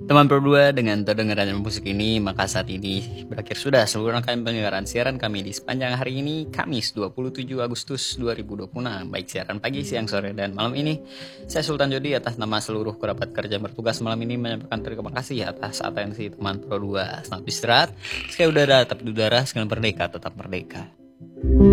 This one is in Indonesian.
Teman berdua, dengan terdengarnya musik ini, maka saat ini berakhir sudah seluruh rangkaian penyelenggaraan siaran kami di sepanjang hari ini, Kamis 27 Agustus 2026, baik siaran pagi, siang, sore, dan malam ini. Saya Sultan Jody atas nama seluruh kerabat kerja bertugas malam ini menyampaikan terima kasih atas atensi teman Pro 2. Selamat istirahat, sekali udara tetap udara, sekali merdeka tetap merdeka.